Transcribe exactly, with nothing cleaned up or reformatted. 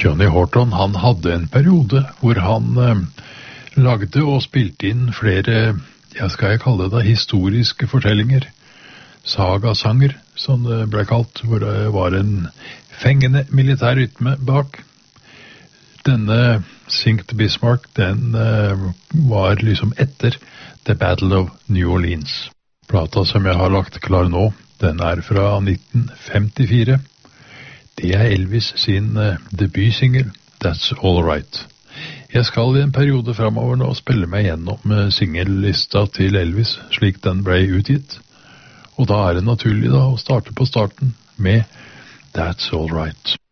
Johnny Horton, han hadde en periode hvor han eh, lagde og spilte inn flere, ja skal jeg kalle det, historiske fortellinger. Sagasanger, som det ble kalt, hvor det var en fengende militær rytme bak. Denne Sink to Bismarck, den eh, var liksom etter The Battle of New Orleans. Plata som jeg har lagt klar nå, den er fra nitten femtifire. Det er Elvis sin eh, debutsingel, That's All Right. Jeg skal i en periode fremover nå spille meg gjennom eh, singellista til Elvis, slik den ble utgitt. Og da er det naturlig da å starte på starten med That's All Right.